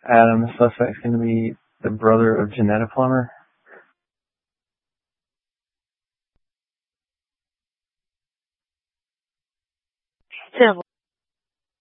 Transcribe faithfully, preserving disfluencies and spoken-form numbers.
Adam, the suspect's going to be the brother of Janetta Plummer. Still